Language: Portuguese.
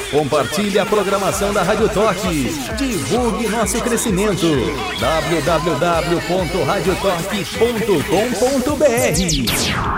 Compartilhe a programação da Rádio Toque. Divulgue nosso crescimento. www.radiotoque.com.br